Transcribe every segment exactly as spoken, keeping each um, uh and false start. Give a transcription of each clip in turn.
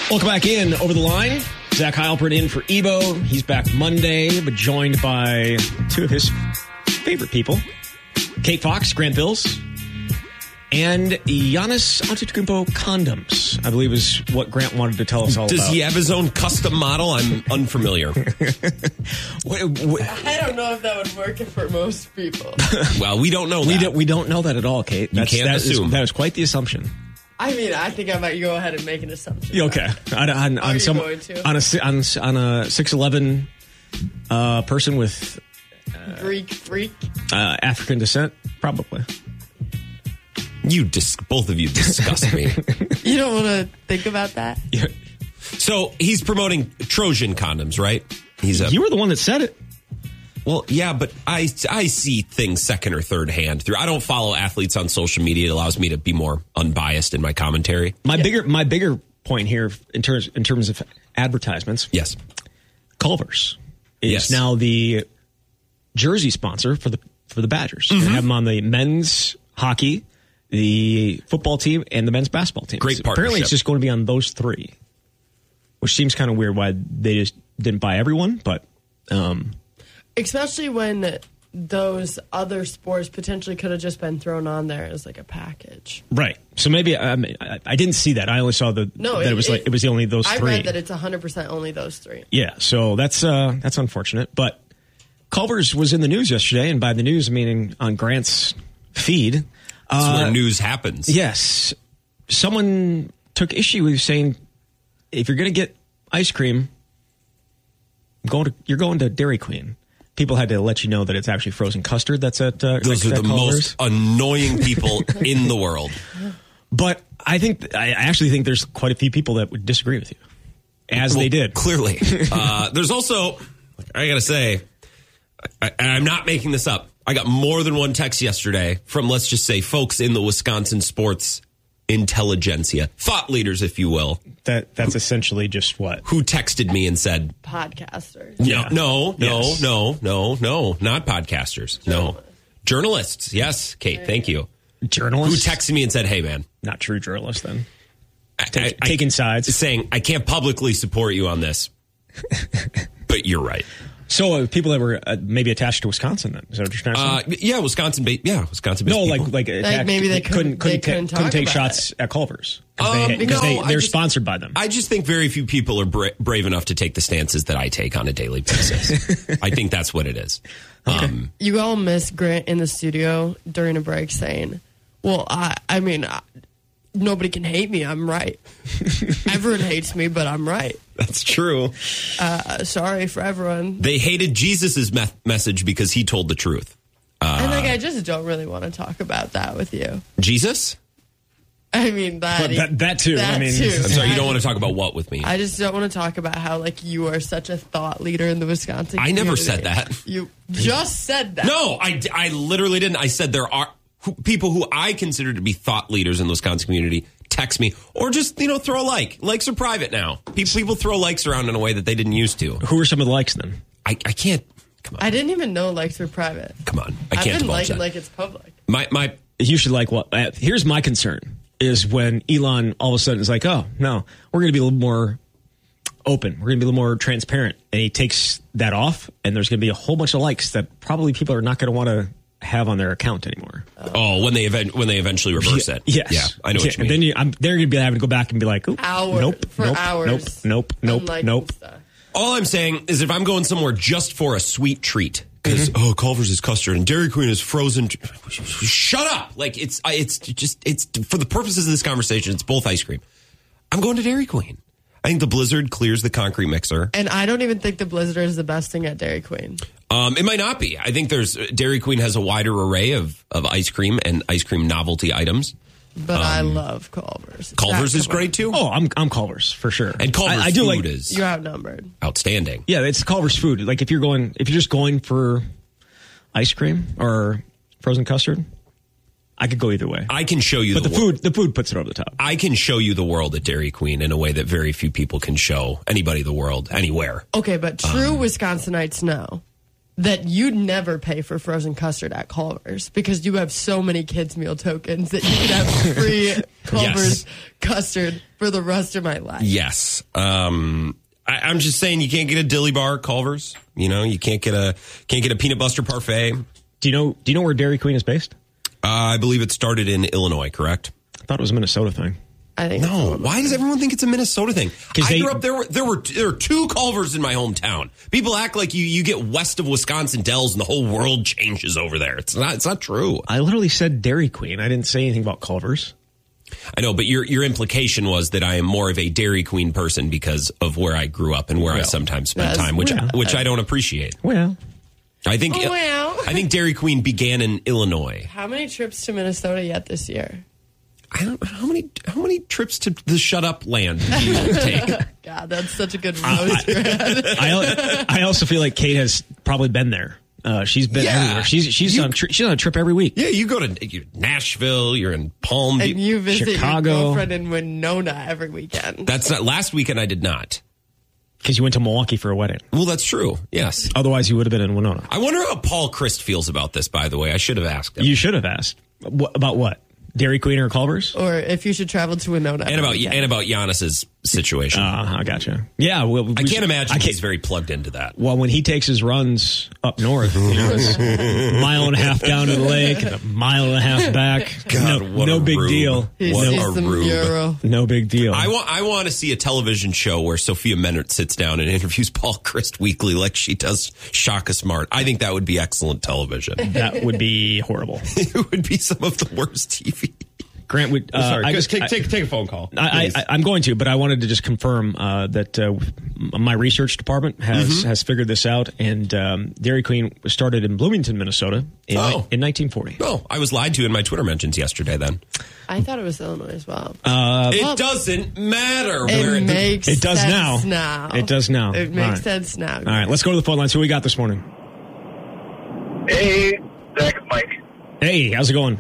Welcome back in Over the Line. Zach Heilprin in for Ebo. He's back Monday, but joined by two of his favorite people. Kate Fox, Grant Bills, and Giannis Antetokounmpo condoms, I believe is what Grant wanted to tell us all Does about. Does he have his own custom model? I'm unfamiliar. what, what, I don't know if that would work for most people. Well, we don't know that. We don't, we don't know that at all, Kate. You That's, can't that assume. Is, that is quite the assumption. I mean, I think I might go ahead and make an assumption. Okay. On, on, Are on you some, going to? On a, on, on a six eleven uh, person with Greek freak. uh, African descent, probably. You dis- both of you disgust me. You don't want to think about that? Yeah. So he's promoting Trojan condoms, right? He's a You were the one that said it. Well, yeah, but I, I see things second or third hand through. I don't follow athletes on social media. It allows me to be more unbiased in my commentary. My Yeah. bigger my bigger point here in terms in terms of advertisements. Yes. Culver's is Yes. now the jersey sponsor for the for the Badgers. They have them on the men's hockey, the football team, and the men's basketball team. Great So partnership. apparently, it's just going to be on those three, which seems kind of weird. Why they just didn't buy everyone, but. Um, Especially when those other sports potentially could have just been thrown on there as like a package. Right. So maybe um, I, I didn't see that. I only saw the No, that it, it- was like it- it was the only those I three. read that it's one hundred percent only those three. Yeah. So that's uh, that's unfortunate. But Culver's was in the news yesterday, and by the news, meaning on Grant's feed. That's Uh, where news happens. Yes. Someone took issue with saying if you're going to get ice cream, going to you're going to Dairy Queen. People had to let you know that it's actually frozen custard that's at uh, Those are at the Culver's. most annoying people in the world. But I think I actually think there's quite a few people that would disagree with you, as Well, they did. Clearly. Uh, there's also, I got to say, I, and I'm not making this up. I got more than one text yesterday from, let's just say, folks in the Wisconsin sports intelligentsia, thought leaders, if you will, That that's essentially just what. who texted me and said, Podcasters. no, Yeah. no, no, Yes. no, no, no, not podcasters. No. Journalists. Yes, Kate, thank you. Who Journalists, texted me and said, hey, man, not true journalists, then I- I- taking sides. saying, I can't publicly support you on this, but you're right. So uh, people that were uh, maybe attached to Wisconsin, then is that what you're trying to say? Uh, yeah, Wisconsin, ba- yeah, Wisconsin. No, like like, attached, maybe they couldn't couldn't- couldn't, they ta- couldn't couldn't talk take about shots at Culver's because Um, they, because no, they I they're just- sponsored by them. I just think very few people are bra- brave enough to take the stances that I take on a daily basis. I think that's what it is. Um, You all miss Grant in the studio during a break saying, well, I, I mean, I, nobody can hate me. I'm right. Everyone hates me, but I'm right. that's true. Uh, sorry for everyone. They hated Jesus' me- message because he told the truth. and like, I just don't really want to talk about that with you. Jesus? I mean, that, But that- that too. that I mean, too. I'm sorry, you don't want to talk about what with me? I just don't want to talk about how like you are such a thought leader in the Wisconsin I never community. said that. You just said that. No, I, I literally didn't. I said there are who, people who I consider to be thought leaders in the Wisconsin community text me or just, you know, throw a like. Likes are private now. People, people throw likes around in a way that they didn't used to. Who are some of the likes then? I, I can't. Come on. I didn't even know likes were private. Come on. I I've can't been divulge liking that. like it's public. My, my, You should like what? Uh, here's my concern: is when Elon all of a sudden is like, "Oh no, we're going to be a little more open. We're going to be a little more transparent," and he takes that off, and there's going to be a whole bunch of likes that probably people are not going to want to have on their account anymore. oh, when they event, when they eventually reverse it. Yes. Yeah, I know what you And mean. then you, I'm, they're going to be having to go back and be like, "Oop, Hours nope, for nope, hours. nope, nope, Unlike nope, nope." All I'm saying is if I'm going somewhere just for a sweet treat, because, oh, Culver's is custard and Dairy Queen is frozen. Shut up. Like, it's, I- it's just, it's, for the purposes of this conversation, it's both ice cream. I'm going to Dairy Queen. I think the Blizzard clears the concrete mixer. And I don't even think the Blizzard is the best thing at Dairy Queen. Um, it might not be. I think there's, Dairy Queen has a wider array of, of ice cream and ice cream novelty items. But I love Culver's. Culver's That- is great too. Oh, I'm I'm Culver's for sure. And Culver's I, I do food like, is You're outnumbered. outstanding. yeah, it's Culver's food. Like if you're going, if you're just going for ice cream or frozen custard, I could go either way. I can show you But the, the wor- food, the food puts it over the top. I can show you the world at Dairy Queen in a way that very few people can show anybody the world anywhere. Okay, but true Wisconsinites know that you'd never pay for frozen custard at Culver's because you have so many kids' meal tokens that you could have free Culver's Yes. custard for the rest of my life. Yes. Um, I, I'm just saying you can't get a dilly bar at Culver's. You know, you can't get a can't get a peanut butter parfait. Do you know? Do you know where Dairy Queen is based? Uh, I believe it started in Illinois, correct? I thought it was a Minnesota thing. I think No. it's Why does everyone think it's a Minnesota thing? 'Cause I they- grew up there. Were there were there were two Culvers in my hometown. People act like you you get west of Wisconsin Dells and the whole world changes over there. It's not. It's not true. I literally said Dairy Queen. I didn't say anything about Culver's. I know, but your your implication was that I am more of a Dairy Queen person because of where I grew up and where I Well, sometimes spend that's- time, which well, which I don't appreciate. Well, I think Well. I think Dairy Queen began in Illinois. How many trips to Minnesota yet this year? I don't how many how many trips to the Shut Up land do you take? God, that's such a good road trip. I I also feel like Kate has probably been there. Uh, she's been Yeah. everywhere. She's she's You- on tri- she's on a trip every week. Yeah, you go to you're Nashville, you're in Palm And Beach. you visit Chicago. your girlfriend in Winona every weekend. That's not last weekend. I did not. Because you went to Milwaukee for a wedding. Well, that's true. Yes. Otherwise, you would have been in Winona. I wonder how Paul Christ feels about this. By the way, I should have asked him. You should have asked. What, about what? Dairy Queen or Culver's? Or if you should travel to Winona. and every about weekend. and about Giannis's situation. Uh, I gotcha. Yeah. Well, we, I can't imagine I can't, he's very plugged into that. Well, when he takes his runs up north, you know, it's a mile and a half down to the lake, and a mile and a half back. God, no, what no a big rube. deal. He What sees a the rube. mural. No big deal. I want I want to see a television show where Sophia Menert sits down and interviews Paul Christ weekly like she does Shaka Smart. I think that would be excellent television. that would be horrible. It would be some of the worst T V. Grant would. Uh, Sorry, I just just take, take, take a phone call. I, please. I, I'm going to, but I wanted to just confirm uh, that uh, my research department has Mm-hmm. has figured this out, and um, Dairy Queen was started in Bloomington, Minnesota, in, Oh. in nineteen forty. No, I was lied to in my Twitter mentions yesterday then. I thought it was Illinois as well. Uh, It doesn't matter it where makes It does sense now. now. It does now. It All makes right. sense now. All right, let's go to the phone lines. Who we got this morning? Hey, Zach, it's Mike. Hey, how's it going?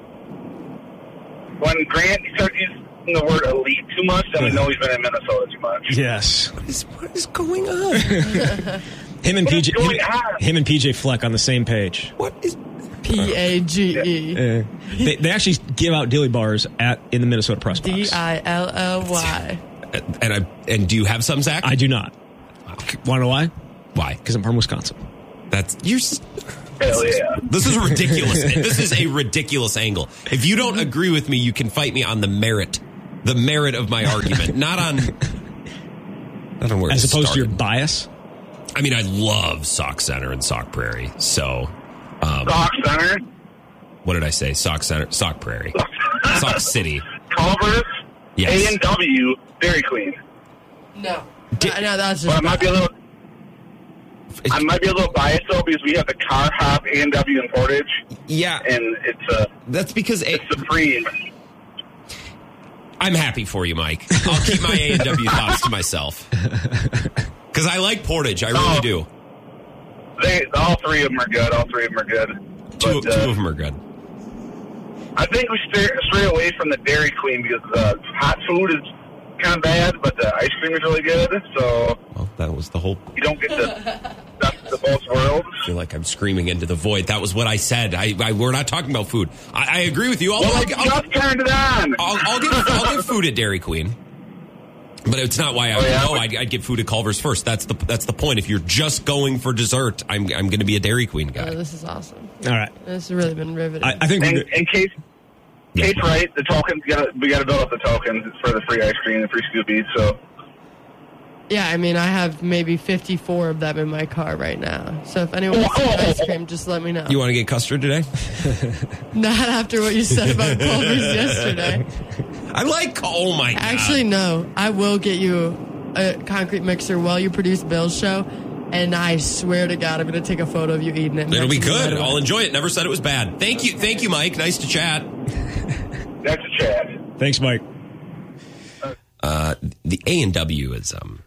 When Grant starts using the word elite too much, then we know he's been in Minnesota too much. Yes. What is, what is going on? Him and What P is J. going Him, on? him and P J Fleck on the same page. What is? P A G E. Uh, they, they actually give out dilly bars at in the Minnesota press box. D I L L Y. And I and do you have some, Zach? I do not. Want to know why? Why? Because I'm from Wisconsin. That's you're. s- Hell yeah. This is ridiculous. This is a ridiculous angle. If you don't agree with me, you can fight me on the merit, the merit of my argument, not on, not on where As it opposed to your started. bias. I mean, I love Sauk Center and Sauk Prairie. So, um, Sock Center, what did I say? Sauk Center, Sauk Prairie, Sauk City. Culver's, Yes. A and W, Dairy Queen. No. Di- no, no, that's But just I might be a little, I might be a little biased though because we have the Car Hop A and W in Portage, Yeah, and it's uh, that's because A- it's supreme. I'm happy for you, Mike. I'll keep my A and W thoughts to myself because I like Portage. I really Oh. do. They, all three of them are good. All three of them are good. Two, But, uh, two of them are good. I think we stray, stray away from the Dairy Queen because uh, hot food is kind of bad, but the ice cream is really good. So Well, that was the whole. you don't get the best of both worlds. I feel like I'm screaming into the void. That was what I said. I, I we're not talking about food. I, I agree with you. I'll, Well, I'll, I I'll, just turned it on. I'll, I'll give I'll give food at Dairy Queen, but it's not why I Oh, yeah? know I'd, I'd give food at Culver's first. That's the that's the point. If you're just going for dessert, I'm I'm going to be a Dairy Queen guy. Oh, this is awesome. All right. This has really been riveting. I, I think And we're in case, Yeah. Kate's right, the tokens gotta we got to build up the tokens for the free ice cream, the free Scoopies. So yeah, I mean, I have maybe fifty-four of them in my car right now. So if anyone wants some ice cream, just let me know. You want to get custard today? Not after what you said about Culver's yesterday. I like. Oh my god! Actually, no. I will get you a concrete mixer while you produce Bill's show, and I swear to God, I'm going to take a photo of you eating it. and it'll be mention it good. right away. I'll enjoy it. Never said it was bad. Thank you, thank you, Mike. Nice to chat. that's a chat. Thanks, Mike. Uh, the A and W is um.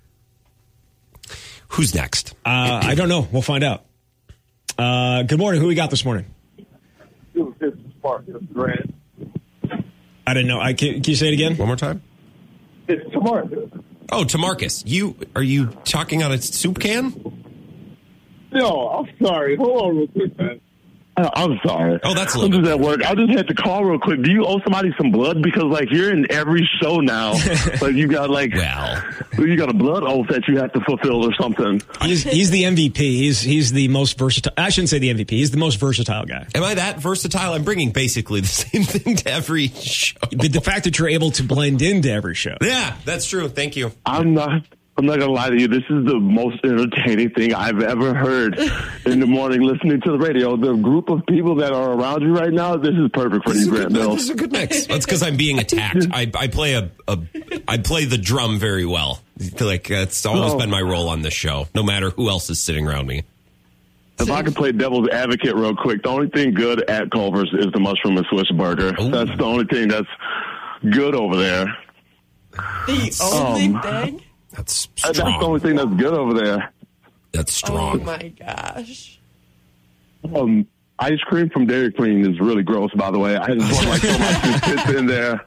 Who's next? Uh, I don't know. We'll find out. Uh, good morning. Who we got this morning? This is Marcus Grant. I didn't know. I can, can you say it again? One more time. It's tomorrow. Oh, to Marcus. You are you talking on a soup can? No, I'm sorry. Hold on real quick, man. I'm sorry. Oh, that's a I'm little just bit. at work. I just had to call real quick. Do you owe somebody some blood? Because, like, you're in every show now. Like, you got, like, Well. you got a blood oath that you have to fulfill or something. He's he's the M V P. He's he's the most versatile. I shouldn't say the M V P. He's the most versatile guy. Am I that versatile? I'm bringing basically the same thing to every show. The, the fact that you're able to blend into every show. Yeah, that's true. Thank you. I'm not. I'm not gonna lie to you. This is the most entertaining thing I've ever heard in the morning listening to the radio. The group of people that are around you right now. This is perfect for This is, you, a Grant good, Bill. this is a good mix. That's because I'm being attacked. I, I play a, a I play the drum very well. Like that's always Oh. been my role on this show. No matter who else is sitting around me. If I could play devil's advocate real quick, the only thing good at Culver's is the mushroom and Swiss burger. Ooh. That's the only thing that's good over there. The only Um, thing? That's That's the strong. only thing that's good over there. That's Oh strong. my gosh. Um, ice cream from Dairy Queen is really gross, by the way. I just want to like throw my two cents in there.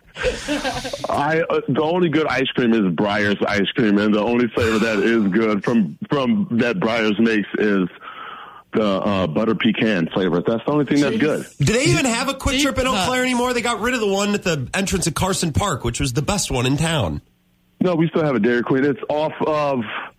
I uh, the only good ice cream is Breyers ice cream, and the only flavor that is good from from that Breyers makes is the uh, butter pecan flavor. That's the only thing that's good. Do they even have a Quick Trip in Eau Jesus. Claire anymore? They got rid of the one at the entrance at Carson Park, which was the best one in town. No, we still have a Dairy Queen. It's off of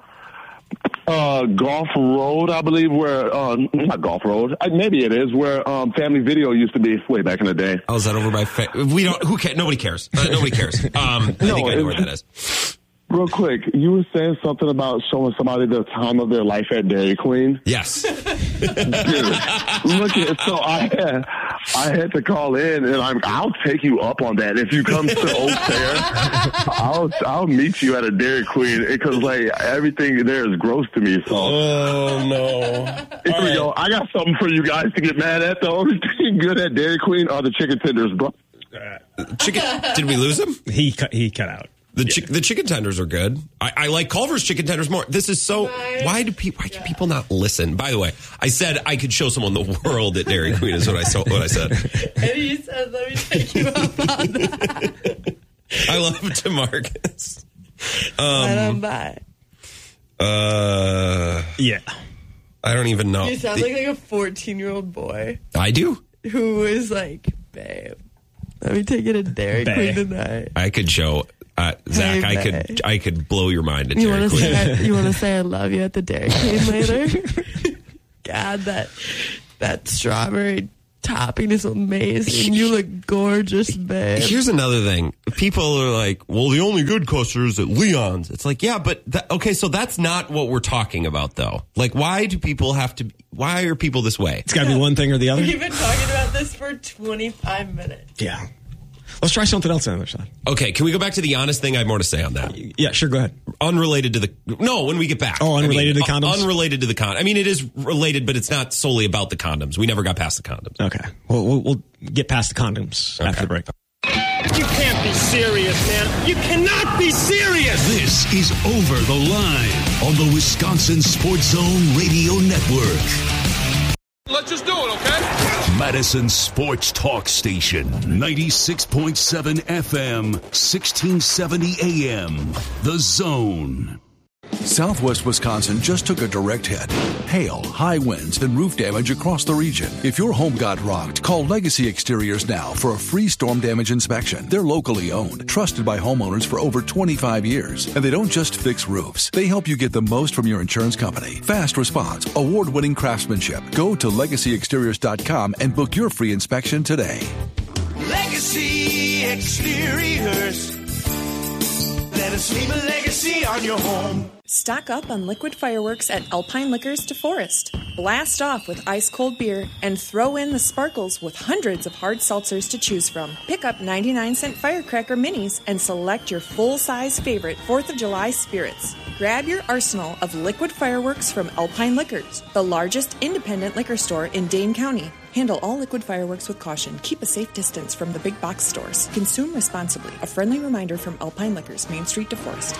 uh, Golf Road, I believe, where, uh, not Golf Road, uh, maybe it is, where um, Family Video used to be way back in the day. Oh, is that over by? Fa- we don't. Who cares? Nobody cares. Uh, nobody cares. Um, I think I know where that is. Real quick, you were saying something about showing somebody the time of their life at Dairy Queen. Yes. Dude, look at so I had, I had to call in, and I'm I'll take you up on that if you come to Eau Claire. I'll I'll meet you at a Dairy Queen because like everything there is gross to me. So Oh no. here we go. I got something for you guys to get mad at. The only thing good at Dairy Queen are the chicken tenders, bro. Chicken. Did we lose him? He cut, he cut out. The chick the chicken tenders are good. I, I like Culver's chicken tenders more. This is so. Why do people? Why can people not listen? By the way, I said I could show someone the world at Dairy Queen. Is what I saw. What I said. And he said, let me take you up on that. I love DeMarcus. Let him by. Uh, Yeah. I don't even know. You sound like, like a fourteen-year-old boy I do. who is like, babe, let me take you to Dairy Babe. Queen tonight. I could show uh, Zach. Hey, I could. babe. I could blow your mind at You Dairy want to Queen. say you want to say I love you at the Dairy Queen later? God, that that strawberry topping is amazing. You look gorgeous, babe. Here's another thing. People are like, well, the only good coaster is at Leon's. It's like, yeah, but that, okay, so that's not what we're talking about, though. Like, why do people have to, why are people this way? It's got to be one thing or the other. We've been talking about this for twenty-five minutes. Yeah. Let's try something else on the other side. Okay, can we go back to the honest thing? I have more to say on that. Yeah, sure. Go ahead. Unrelated to the, no, when we get back. Oh, unrelated I mean, to condoms? un- Unrelated to the con. I mean, it is related, but it's not solely about the condoms. We never got past the condoms. Okay. Well, we'll, we'll get past the condoms after the break. You can't be serious, man. You cannot be serious. This is Over the Line on the Wisconsin Sports Zone Radio Network. Let's just do it, okay? Madison Sports Talk Station, ninety-six point seven F M, sixteen seventy A M. The Zone. Southwest Wisconsin just took a direct hit. Hail, high winds, and roof damage across the region. If your home got rocked, call Legacy Exteriors now for a free storm damage inspection. They're locally owned, trusted by homeowners for over twenty-five years. And they don't just fix roofs. They help you get the most from your insurance company. Fast response, award-winning craftsmanship. Go to legacy exteriors dot com and book your free inspection today. Legacy Exteriors. Let us leave a legacy on your home. Stock up on liquid fireworks at Alpine Liquors DeForest. Blast off with ice-cold beer and throw in the sparkles with hundreds of hard seltzers to choose from. Pick up ninety-nine cent firecracker minis and select your full-size favorite fourth of July spirits. Grab your arsenal of liquid fireworks from Alpine Liquors, the largest independent liquor store in Dane County. Handle all liquid fireworks with caution. Keep a safe distance from the big box stores. Consume responsibly. A friendly reminder from Alpine Liquors, Main Street, DeForest.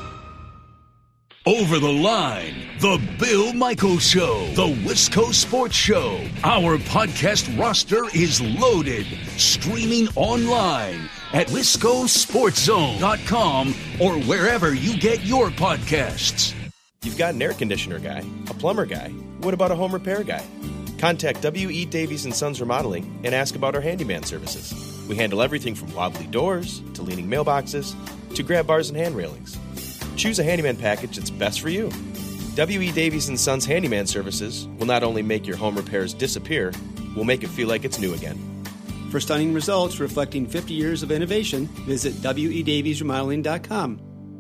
Over the Line, The Bill Michaels Show, The Wisco Sports Show. Our podcast roster is loaded. Streaming online at wisco sports zone dot com or wherever you get your podcasts. You've got an air conditioner guy, a plumber guy. What about a home repair guy? Contact W E. Davies and Sons Remodeling and ask about our handyman services. We handle everything from wobbly doors to leaning mailboxes to grab bars and hand railings. Choose a handyman package that's best for you. W E. Davies and Sons Handyman Services will not only make your home repairs disappear, we'll make it feel like it's new again. For stunning results reflecting fifty years of innovation, visit W E Davies Remodeling dot com.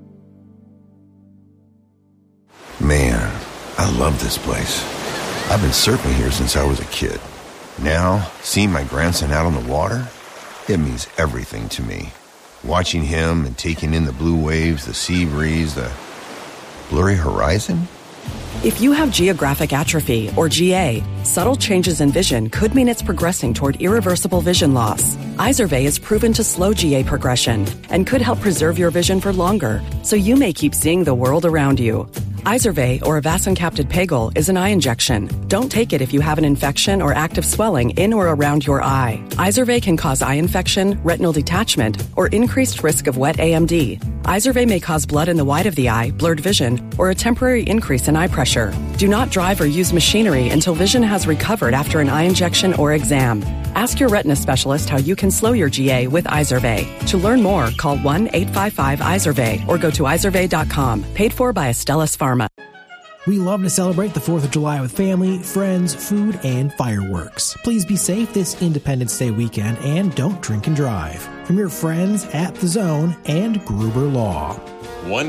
Man, I love this place. I've been surfing here since I was a kid. Now, seeing my grandson out on the water, it means everything to me. Watching him and taking in the blue waves, the sea breeze, the blurry horizon. If you have geographic atrophy, or G A, subtle changes in vision could mean it's progressing toward irreversible vision loss. Izervay is proven to slow G A progression and could help preserve your vision for longer, so you may keep seeing the world around you. Izervay, or avacincaptad pegol, is an eye injection. Don't take it if you have an infection or active swelling in or around your eye. Izervay can cause eye infection, retinal detachment, or increased risk of wet A M D. Izervay may cause blood in the white of the eye, blurred vision, or a temporary increase in eye pressure. Do not drive or use machinery until vision has recovered after an eye injection or exam. Ask your retina specialist how you can slow your G A with Izervay. To learn more, call one eight five five Izervay or go to izervay dot com. Paid for by Astellas Pharma. We love to celebrate the fourth of July with family, friends, food, and fireworks. Please be safe this Independence Day weekend and don't drink and drive. From your friends at The Zone and Gruber Law. One